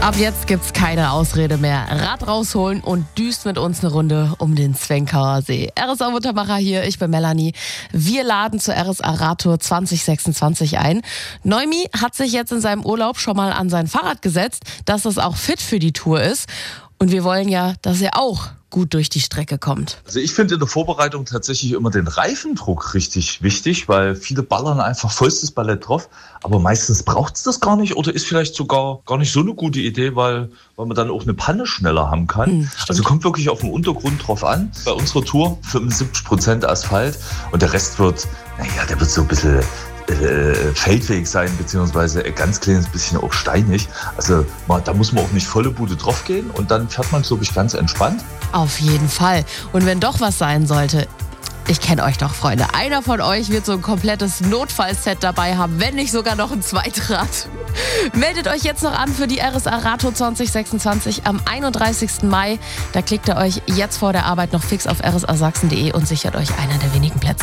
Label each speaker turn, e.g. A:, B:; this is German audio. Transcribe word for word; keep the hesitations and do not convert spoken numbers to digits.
A: Ab jetzt gibt's keine Ausrede mehr. Rad rausholen und düst mit uns eine Runde um den Zwenkauer See. R S A-Wuttermacher hier, ich bin Melanie. Wir laden zur R S A-Radtour zwanzig sechsundzwanzig ein. Neumi hat sich jetzt in seinem Urlaub schon mal an sein Fahrrad gesetzt, dass es auch fit für die Tour ist. Und wir wollen ja, dass er auch gut durch die Strecke kommt.
B: Also ich finde in der Vorbereitung tatsächlich immer den Reifendruck richtig wichtig, weil viele ballern einfach vollstes Ballett drauf, aber meistens braucht es das gar nicht oder ist vielleicht sogar gar nicht so eine gute Idee, weil, weil man dann auch eine Panne schneller haben kann. Hm, also kommt wirklich auf den Untergrund drauf an. Bei unserer Tour fünfundsiebzig Prozent Asphalt und der Rest wird, naja, der wird so ein bisschen Äh, feldfähig sein, beziehungsweise ein ganz kleines bisschen auch steinig. Also da muss man auch nicht volle Bude drauf gehen und dann fährt man, glaube ich, ganz entspannt.
A: Auf jeden Fall. Und wenn doch was sein sollte, ich kenne euch doch, Freunde. Einer von euch wird so ein komplettes Notfallset dabei haben, wenn nicht sogar noch ein Zweitrad. Meldet euch jetzt noch an für die R S A-Radtour zwanzig sechsundzwanzig am einunddreißigsten Mai. Da klickt ihr euch jetzt vor der Arbeit noch fix auf r s a sachsen punkt de und sichert euch einer der wenigen Plätze.